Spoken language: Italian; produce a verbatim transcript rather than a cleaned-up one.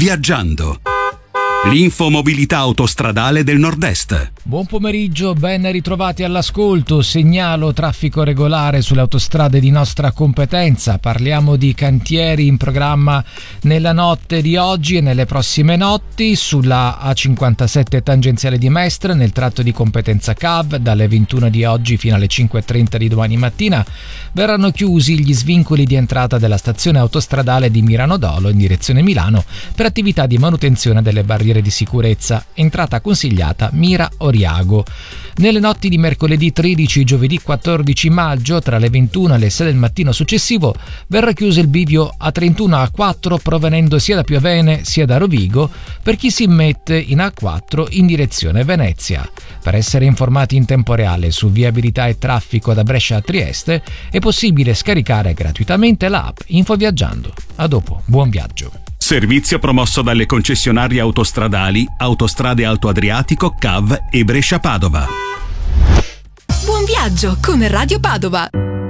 Viaggiando. L'infomobilità autostradale del Nord-Est. Buon pomeriggio, ben ritrovati all'ascolto. Segnalo traffico regolare sulle autostrade di nostra competenza. Parliamo di cantieri in programma nella notte di oggi e nelle prossime notti. Sulla A cinquantasette tangenziale di Mestre, nel tratto di competenza C A V, dalle ventuno di oggi fino alle cinque e trenta di domani mattina, verranno chiusi gli svincoli di entrata della stazione autostradale di Mirano Dolo in direzione Milano per attività di manutenzione delle barriere di sicurezza. Entrata consigliata Mira Oriago. Nelle notti di mercoledì tredici e giovedì quattordici maggio, tra le ventuno e le sei del mattino successivo, verrà chiuso il bivio A trentuno A quattro provenendo sia da Piovene sia da Rovigo per chi si immette in A quattro in direzione Venezia. Per essere informati in tempo reale su viabilità e traffico da Brescia a Trieste è possibile scaricare gratuitamente l'app Infoviaggiando. A dopo, buon viaggio. Servizio promosso dalle concessionarie autostradali Autostrade Alto Adriatico, C A V e Brescia Padova. Buon viaggio con Radio Padova.